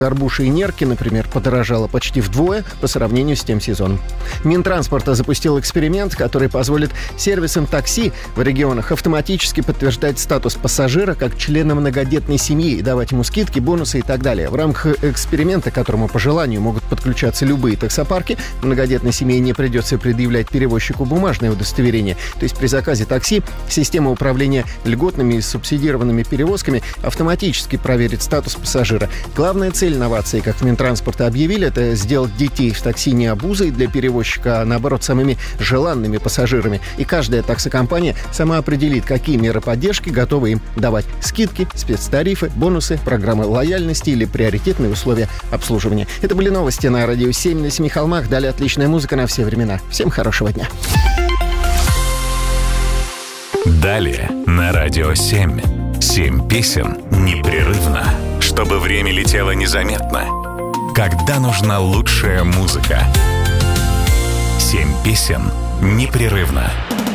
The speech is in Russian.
Горбуши и нерки, например, подорожало почти вдвое по сравнению с тем сезоном. Минтранспорта запустил эксперимент, который позволит сервисам такси в регионах автоматически подтверждать статус пассажира как члена многодетной семьи и давать ему скидки, бонусы и так далее. В рамках эксперимента, к которому по желанию могут подключаться любые таксопарки, многодетной семье не придется предъявлять перевозчику бумажное удостоверение. То есть при заказе такси система управления льготными и субсидированными перевозками автоматически проверит статус пассажира. Главная цель инновации, как в Минтранспорте объявили, это сделать детей в такси не обузой для перевозчика, а наоборот самыми желанными пассажирами. И каждая таксокомпания сама определит, какие меры поддержки готовы им давать: скидки, спецтарифы, бонусы, программы лояльности или приоритетные условия обслуживания. Это были новости на Радио 7 на Семи холмах. Далее отличная музыка на все времена. Всем хорошего дня. Далее на Радио 7. 7 песен непрерывно, чтобы время летело незаметно. Когда нужна лучшая музыка. 7 песен непрерывно.